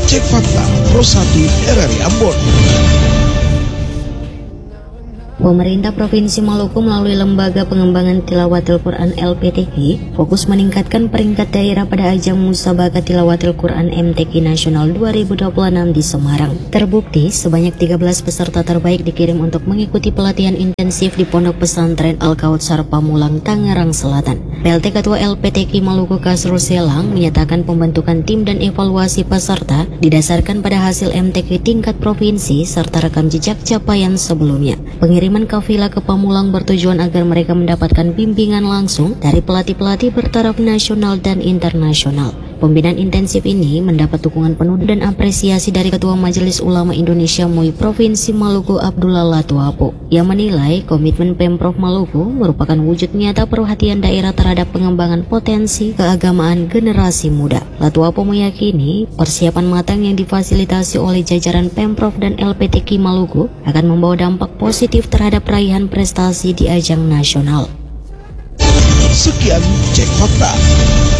Cek Fakta Pro 1 RRI Ambon. Pemerintah Provinsi Maluku melalui Lembaga Pengembangan Tilawatil Quran LPTQ fokus meningkatkan peringkat daerah pada ajang Musabaqah Tilawatil Quran MTQ Nasional 2026 di Semarang. Terbukti sebanyak 13 peserta terbaik dikirim untuk mengikuti pelatihan intensif di Pondok Pesantren Al-Kautsar Pamulang, Tangerang Selatan. PLT Ketua LPTQ Maluku Kasrul Selang menyatakan pembentukan tim dan evaluasi peserta didasarkan pada hasil MTQ tingkat provinsi serta rekam jejak capaian sebelumnya. Pengiriman kafilah ke Pamulang bertujuan agar mereka mendapatkan bimbingan langsung dari pelatih-pelatih bertaraf nasional dan internasional. Pembinaan intensif ini mendapat dukungan penuh dan apresiasi dari Ketua Majelis Ulama Indonesia MUI Provinsi Maluku Abdullah Latuapo, yang menilai komitmen Pemprov Maluku merupakan wujud nyata perhatian daerah terhadap pengembangan potensi keagamaan generasi muda. Latuapo meyakini persiapan matang yang difasilitasi oleh jajaran Pemprov dan LPTQ Maluku akan membawa dampak positif terhadap raihan prestasi di ajang nasional. Sekian Cek Fakta.